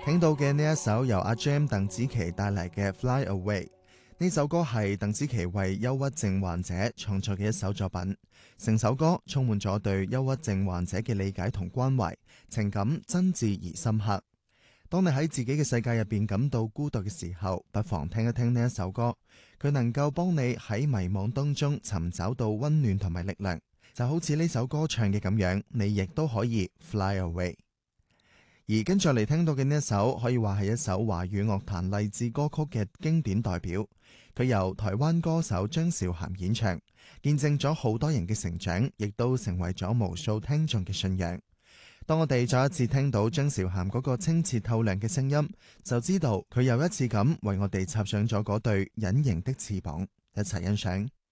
聽到嘅呢一首由阿 Jam 鄧紫棋帶嚟嘅《Fly Away》，呢首歌係鄧紫棋為憂鬱症患者創作嘅一首作品。成首歌充滿咗對憂鬱症患者嘅理解同關懷，情感真摯而深刻。當你喺自己嘅世界入邊感到孤獨嘅時候，不妨聽一聽呢一首歌，佢能夠幫你喺迷惘當中尋找到溫暖同埋力量。就好似呢首歌唱嘅咁樣，你亦都可以 Fly Away。而跟住嚟聽到嘅呢一首，可以話係一首華語樂壇勵志歌曲嘅經典代表。佢由台灣歌手張韶涵演唱，見證咗好多人嘅成長，亦都成為咗無數聽眾嘅信仰。當我哋再一次聽到張韶涵嗰個清澈透亮嘅聲音，就知道佢又一次咁為我哋插上咗嗰對隱形的翅膀，一齊欣賞。